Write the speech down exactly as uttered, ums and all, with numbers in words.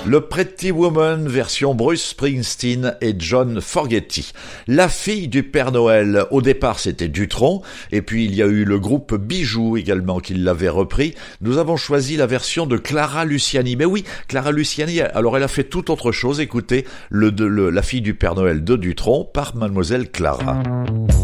Le Pretty Woman version Bruce Springsteen et John Fogerty. La fille du Père Noël, au départ c'était Dutronc, et puis il y a eu le groupe Bijoux également qui l'avait repris. Nous avons choisi la version de Clara Luciani. Mais oui, Clara Luciani, alors elle a fait tout autre chose. Écoutez, le, le, la fille du Père Noël de Dutronc par Mademoiselle Clara.